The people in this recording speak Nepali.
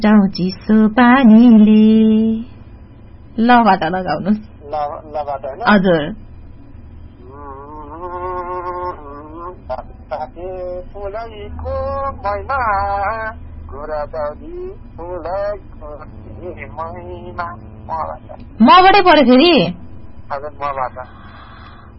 जाउँ चिसो पानीले लबाट लगाउनुहोस् लबाट हैन हजुर फुलैको महिना गुरादौली फुलैको महिना मबाटै पऱ्यो फेरि हजुर मबाट